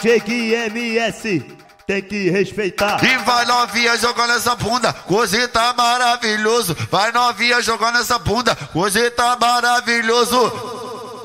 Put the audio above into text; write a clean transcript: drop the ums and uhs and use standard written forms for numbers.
Chegue MS, tem que respeitar. E vai novinha jogando essa bunda, hoje tá maravilhoso. Vai novinha jogando essa bunda, hoje tá maravilhoso.